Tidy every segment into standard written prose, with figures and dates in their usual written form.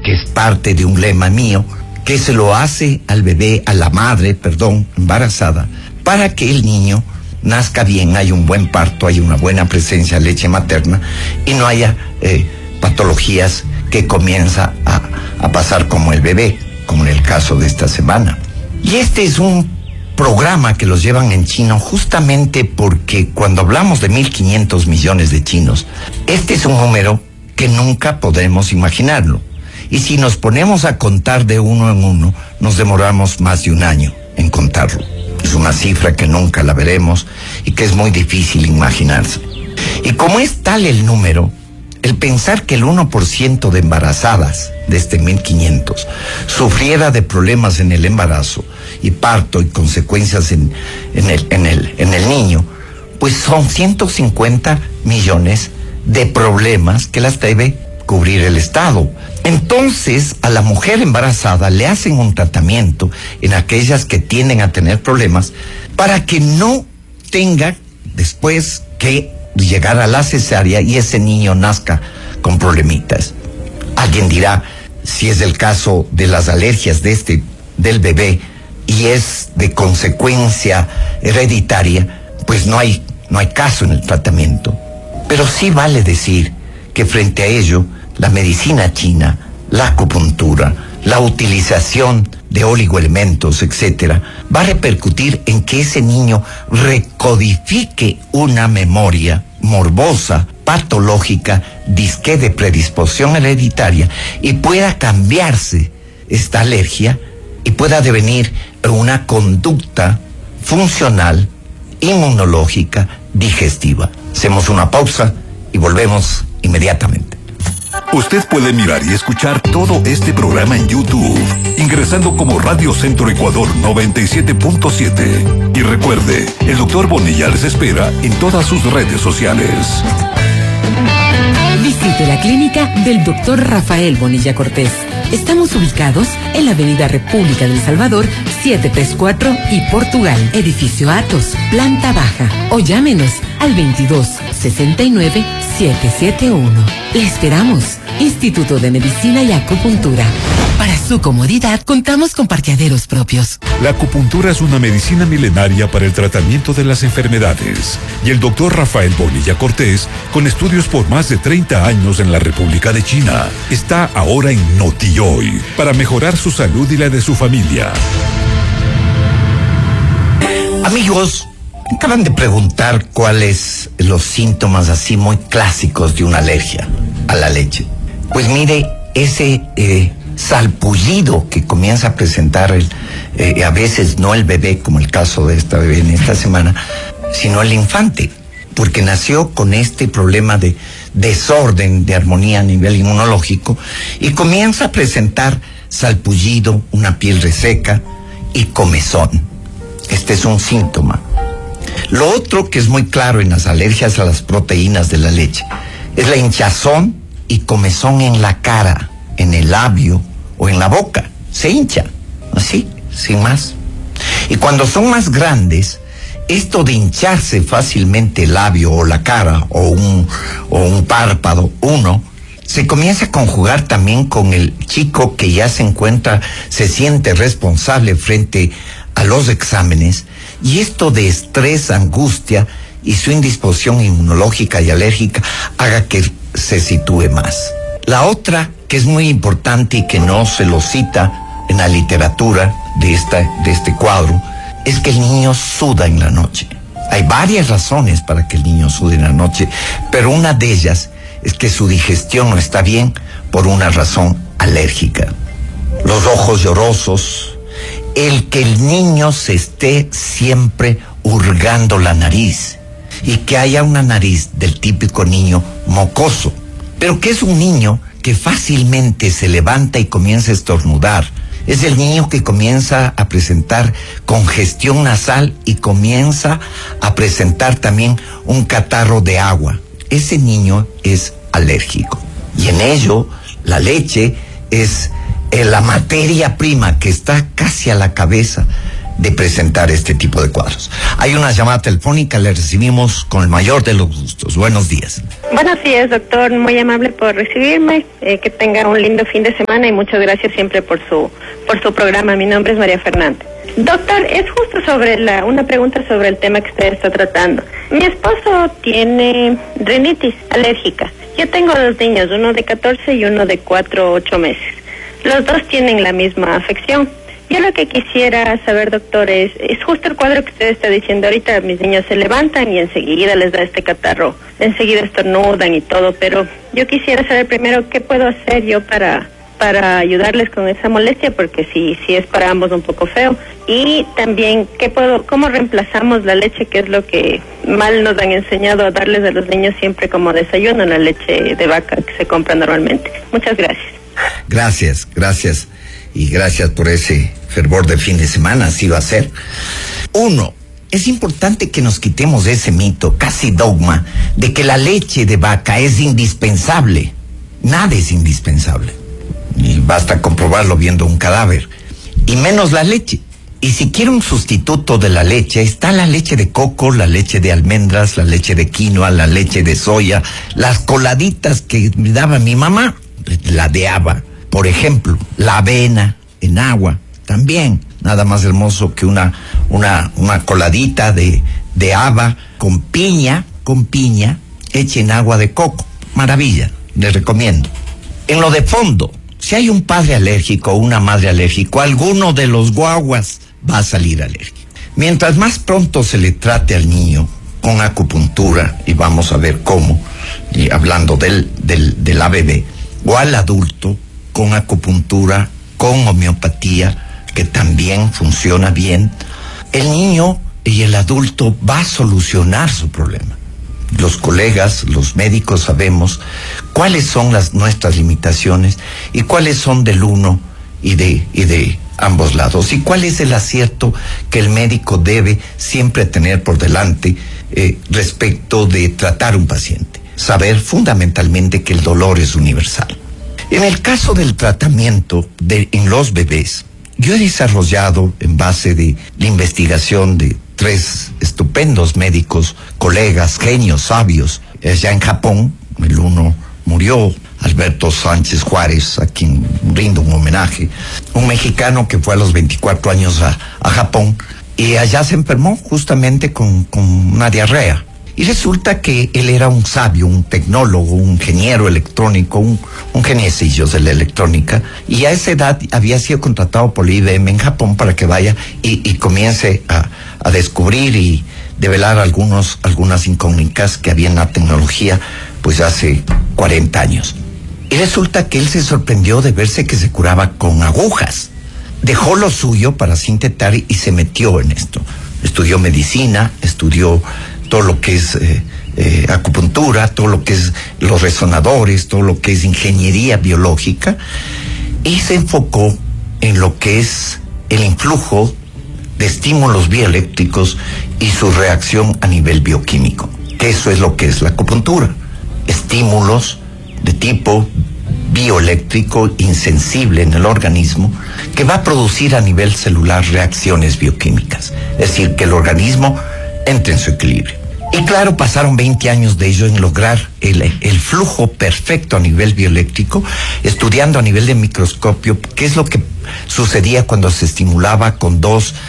que es parte de un lema mío, que se lo hace al bebé, a la madre, embarazada, para que el niño nazca bien, haya un buen parto, haya una buena presencia de leche materna y no haya patologías que comienza a pasar como el bebé, como en el caso de esta semana. Y este es un programa que los llevan en chino justamente porque cuando hablamos de 1.500 millones de chinos, este es un número que nunca podremos imaginarlo. Y si nos ponemos a contar de uno en uno, nos demoramos más de un año en contarlo. Es una cifra que nunca la veremos y que es muy difícil imaginarse. Y como es tal el número, el pensar que el 1% de embarazadas de este 1.500 sufriera de problemas en el embarazo y parto y consecuencias en el niño, pues son 150 millones de problemas que las debe cubrir el Estado. Entonces, a la mujer embarazada le hacen un tratamiento en aquellas que tienden a tener problemas para que no tenga después que llegar a la cesárea y ese niño nazca con problemitas. Alguien dirá, si es el caso de las alergias del bebé y es de consecuencia hereditaria, pues no hay caso en el tratamiento. Pero sí vale decir que frente a ello, la medicina china, la acupuntura, la utilización de oligoelementos, etcétera, va a repercutir en que ese niño recodifique una memoria morbosa, patológica, disque de predisposición hereditaria y pueda cambiarse esta alergia y pueda devenir una conducta funcional, inmunológica, digestiva. Hacemos una pausa y volvemos inmediatamente. Usted puede mirar y escuchar todo este programa en YouTube, ingresando como Radio Centro Ecuador 97.7. Y recuerde, el Dr. Bonilla les espera en todas sus redes sociales. Visite la clínica del Dr. Rafael Bonilla Cortés. Estamos ubicados en la Avenida República del Salvador, 734 y Portugal, edificio Atos, planta baja. O llámenos al 22-69-771. Le esperamos. Instituto de Medicina y Acupuntura. Para su comodidad, contamos con parqueaderos propios. La acupuntura es una medicina milenaria para el tratamiento de las enfermedades. Y el doctor Rafael Bonilla Cortés, con estudios por más de 30 años en la República de China, está ahora en Notihoy para mejorar su salud y la de su familia. Amigos, me acaban de preguntar cuáles los síntomas así muy clásicos de una alergia a la leche. Pues mire, ese salpullido que comienza a presentar a veces no el bebé, como el caso de esta bebé en esta semana, sino el infante, porque nació con este problema de desorden de armonía a nivel inmunológico y comienza a presentar salpullido, una piel reseca y comezón. Este es un síntoma. Lo otro que es muy claro en las alergias a las proteínas de la leche es la hinchazón y comezón en la cara, en el labio o en la boca. Se hincha, así, sin más. Y cuando son más grandes, esto de hincharse fácilmente el labio o la cara o un párpado, se comienza a conjugar también con el chico que ya se siente responsable frente a los exámenes, y esto de estrés, angustia y su indisposición inmunológica y alérgica haga que se sitúe más. La otra, que es muy importante y que no se lo cita en la literatura de este cuadro, es que el niño suda en la noche. Hay varias razones para que el niño sude en la noche, pero una de ellas es que su digestión no está bien por una razón alérgica. Los ojos llorosos, el que el niño se esté siempre hurgando la nariz y que haya una nariz del típico niño mocoso, pero que es un niño que fácilmente se levanta y comienza a estornudar. Es el niño que comienza a presentar congestión nasal y comienza a presentar también un catarro de agua. Ese niño es alérgico. Y en ello, la leche es la materia prima que está casi a la cabeza de presentar este tipo de cuadros. Hay una llamada telefónica, le recibimos con el mayor de los gustos. Buenos días. Buenos días, doctor. Muy amable por recibirme. Que tenga un lindo fin de semana y muchas gracias siempre por su programa. Mi nombre es María Fernanda. Doctor, es justo sobre una pregunta sobre el tema que usted está tratando. Mi esposo tiene rinitis alérgica. Yo tengo 2 niños, uno de 14 y uno de 4 o 8 meses. Los dos tienen la misma afección. Yo lo que quisiera saber, doctor, es justo el cuadro que usted está diciendo ahorita. Mis niños se levantan y enseguida les da este catarro, enseguida estornudan y todo, pero yo quisiera saber primero qué puedo hacer yo para ayudarles con esa molestia, porque sí es para ambos un poco feo. Y también cómo reemplazamos la leche, que es lo que mal nos han enseñado a darles a los niños siempre como desayuno, la leche de vaca que se compra normalmente. Muchas gracias. Gracias. Y gracias por ese fervor de fin de semana, así va a ser. 1, es importante que nos quitemos ese mito, casi dogma, de que la leche de vaca es indispensable. Nada es indispensable. Y basta comprobarlo viendo un cadáver. Y menos la leche. Y si quiere un sustituto de la leche, está la leche de coco, la leche de almendras, la leche de quinoa, la leche de soya, las coladitas que me daba mi mamá, la de haba. Por ejemplo, la avena en agua, también, nada más hermoso que una coladita de haba con piña, hecha en agua de coco. Maravilla, les recomiendo. En lo de fondo, si hay un padre alérgico o una madre alérgico, alguno de los guaguas va a salir alérgico. Mientras más pronto se le trate al niño con acupuntura, y vamos a ver cómo, y hablando de la bebé, o al adulto, con acupuntura, con homeopatía, que también funciona bien, el niño y el adulto va a solucionar su problema. Los colegas, los médicos sabemos cuáles son nuestras limitaciones y cuáles son del uno y de ambos lados, y cuál es el acierto que el médico debe siempre tener por delante respecto de tratar un paciente. Saber fundamentalmente que el dolor es universal. En el caso del tratamiento en los bebés, yo he desarrollado, en base de la investigación de 3 estupendos médicos, colegas, genios, sabios, allá en Japón. El uno murió, Alberto Sánchez Juárez, a quien rindo un homenaje, un mexicano que fue a los 24 años a Japón, y allá se enfermó justamente con una diarrea. Y resulta que él era un sabio, un tecnólogo, un ingeniero electrónico, un geniecillo de la electrónica, y a esa edad había sido contratado por la IBM en Japón para que vaya y comience a descubrir y develar algunas incógnitas que había en la tecnología pues hace 40 años. Y resulta que él se sorprendió de verse que se curaba con agujas. Dejó lo suyo para sintetar y se metió en esto. Estudió medicina, estudió todo lo que es acupuntura, todo lo que es los resonadores, todo lo que es ingeniería biológica, y se enfocó en lo que es el influjo de estímulos bioeléctricos y su reacción a nivel bioquímico, que eso es lo que es la acupuntura. Estímulos de tipo bioeléctrico insensible en el organismo que va a producir a nivel celular reacciones bioquímicas, es decir, que el organismo entre en su equilibrio. Y claro, pasaron 20 años de ello en lograr el flujo perfecto a nivel bioeléctrico, estudiando a nivel de microscopio qué es lo que sucedía cuando se estimulaba con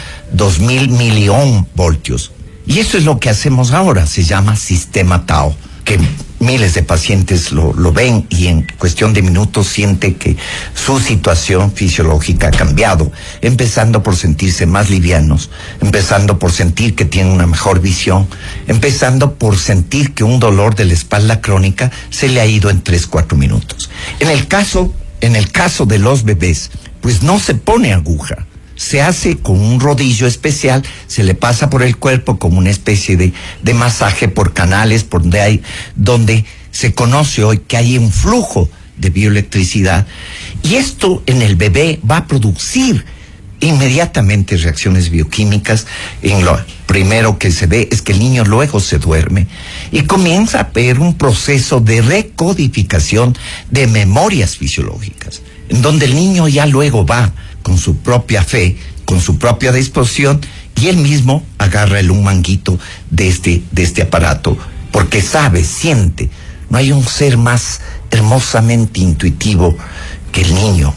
2000 miliohm voltios. Y eso es lo que hacemos ahora, se llama sistema Tao, que miles de pacientes lo ven y en cuestión de minutos siente que su situación fisiológica ha cambiado, empezando por sentirse más livianos, empezando por sentir que tienen una mejor visión, empezando por sentir que un dolor de la espalda crónica se le ha ido en 3-4 minutos. En el caso de los bebés, pues no se pone aguja. Se hace con un rodillo especial, se le pasa por el cuerpo como una especie de masaje por canales, donde se conoce hoy que hay un flujo de bioelectricidad, y esto en el bebé va a producir inmediatamente reacciones bioquímicas. En lo primero que se ve es que el niño luego se duerme y comienza a ver un proceso de recodificación de memorias fisiológicas, en donde el niño ya luego va con su propia fe con su propia disposición y él mismo agarra un manguito de este aparato, porque sabe, siente. No hay un ser más hermosamente intuitivo que el niño.